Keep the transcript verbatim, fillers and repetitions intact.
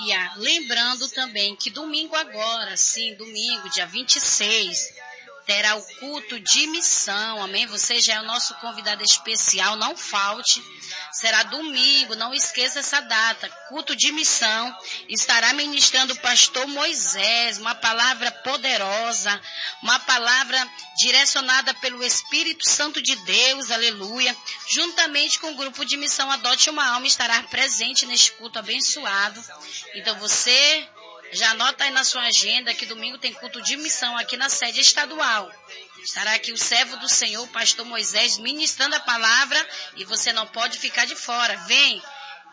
Aleluia. Lembrando também que domingo agora, sim, domingo, dia vinte e seis, terá o culto de missão, amém? Você já é o nosso convidado especial, não falte. Será domingo, não esqueça essa data. Culto de missão, estará ministrando o pastor Moisés, uma palavra poderosa, uma palavra direcionada pelo Espírito Santo de Deus, aleluia. Juntamente com o grupo de missão Adote uma Alma, estará presente neste culto abençoado. Então você já anota aí na sua agenda que domingo tem culto de missão aqui na sede estadual. Estará aqui o servo do Senhor, o pastor Moisés, ministrando a palavra, e você não pode ficar de fora. Vem,